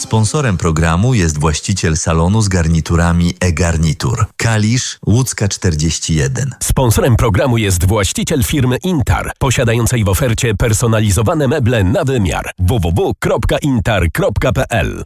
Sponsorem programu jest właściciel salonu z garniturami e-Garnitur. Kalisz, Łódzka 41. Sponsorem programu jest właściciel firmy Intar, posiadającej w ofercie personalizowane meble na wymiar. www.intar.pl.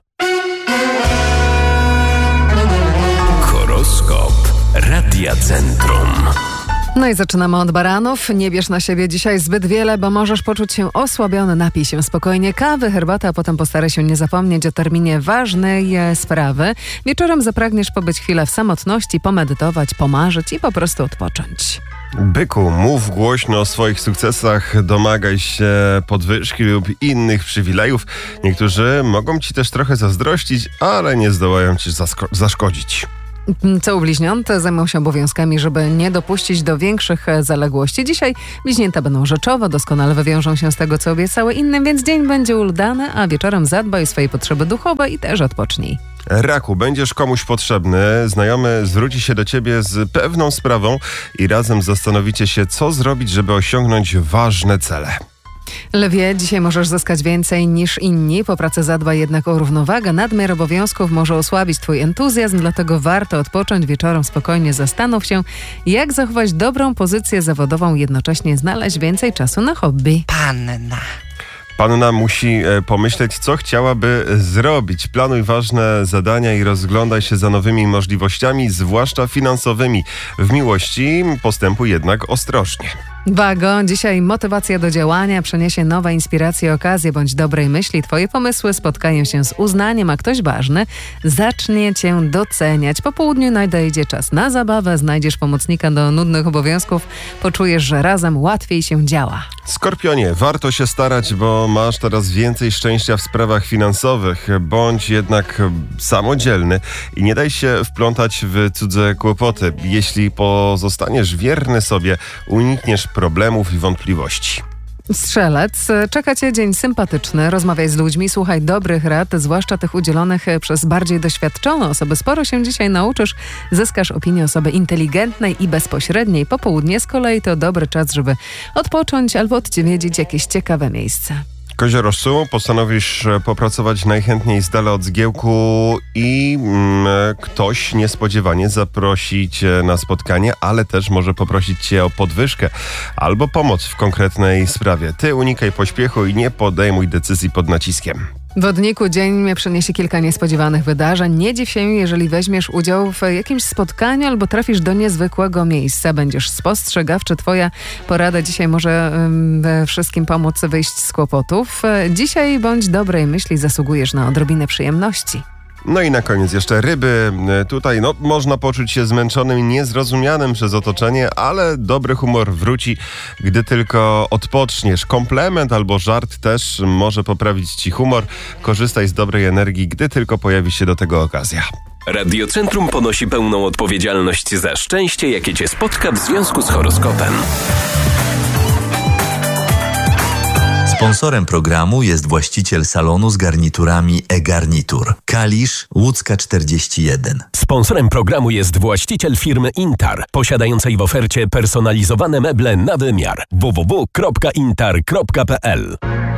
Horoskop Radia Centrum. No i zaczynamy od baranów. Nie bierz na siebie dzisiaj zbyt wiele, bo możesz poczuć się osłabiony. Napij się spokojnie kawy, herbaty, a potem postaraj się nie zapomnieć o terminie ważnej sprawy. Wieczorem zapragniesz pobyć chwilę w samotności, pomedytować, pomarzyć i po prostu odpocząć. Byku, mów głośno o swoich sukcesach, domagaj się podwyżki lub innych przywilejów. Niektórzy mogą ci też trochę zazdrościć, ale nie zdołają ci zaszkodzić. Co u bliźniąt zajmą się obowiązkami, żeby nie dopuścić do większych zaległości. Dzisiaj bliźnięta będą rzeczowe, doskonale wywiążą się z tego, co obiecały innym, więc dzień będzie udany, a wieczorem zadbaj o swoje potrzeby duchowe i też odpocznij. Raku, będziesz komuś potrzebny, znajomy zwróci się do ciebie z pewną sprawą i razem zastanowicie się, co zrobić, żeby osiągnąć ważne cele. Lwie, dzisiaj możesz zyskać więcej niż inni. Po pracy zadbaj jednak o równowagę. Nadmiar obowiązków może osłabić twój entuzjazm, dlatego warto odpocząć. Wieczorem spokojnie zastanów się, jak zachować dobrą pozycję zawodową, jednocześnie znaleźć więcej czasu na hobby. Panna musi pomyśleć, co chciałaby zrobić. Planuj ważne zadania i rozglądaj się za nowymi możliwościami, zwłaszcza finansowymi. W miłości postępuj jednak ostrożnie. Wago, dzisiaj motywacja do działania przyniesie nowe inspiracje, okazje bądź dobrej myśli. Twoje pomysły spotkają się z uznaniem, a ktoś ważny zacznie cię doceniać. Po południu nadejdzie czas na zabawę, znajdziesz pomocnika do nudnych obowiązków, poczujesz, że razem łatwiej się działa. Skorpionie, warto się starać, bo masz teraz więcej szczęścia w sprawach finansowych. Bądź jednak samodzielny i nie daj się wplątać w cudze kłopoty. Jeśli pozostaniesz wierny sobie, unikniesz problemów i wątpliwości. Strzelec, czeka cię dzień sympatyczny, rozmawiaj z ludźmi, słuchaj dobrych rad, zwłaszcza tych udzielonych przez bardziej doświadczone osoby. Sporo się dzisiaj nauczysz, zyskasz opinię osoby inteligentnej i bezpośredniej. Popołudnie z kolei to dobry czas, żeby odpocząć albo odwiedzić jakieś ciekawe miejsce. Koziorożcu, postanowisz popracować najchętniej z dala od zgiełku i ktoś niespodziewanie zaprosi cię na spotkanie, ale też może poprosić cię o podwyżkę albo pomoc w konkretnej sprawie. Ty unikaj pośpiechu i nie podejmuj decyzji pod naciskiem. Wodniku, dzień przyniesie kilka niespodziewanych wydarzeń. Nie dziw się, jeżeli weźmiesz udział w jakimś spotkaniu albo trafisz do niezwykłego miejsca. Będziesz spostrzegawczy. Twoja porada dzisiaj może wszystkim pomóc wyjść z kłopotów. Dzisiaj bądź dobrej myśli, zasługujesz na odrobinę przyjemności. No i na koniec jeszcze ryby. Tutaj można poczuć się zmęczonym i niezrozumianym przez otoczenie, ale dobry humor wróci, gdy tylko odpoczniesz. Komplement albo żart też może poprawić ci humor. Korzystaj z dobrej energii, gdy tylko pojawi się do tego okazja. Radio Centrum ponosi pełną odpowiedzialność za szczęście, jakie cię spotka w związku z horoskopem. Sponsorem programu jest właściciel salonu z garniturami e-Garnitur. Kalisz, Łódzka 41. Sponsorem programu jest właściciel firmy Intar, posiadającej w ofercie personalizowane meble na wymiar. www.intar.pl.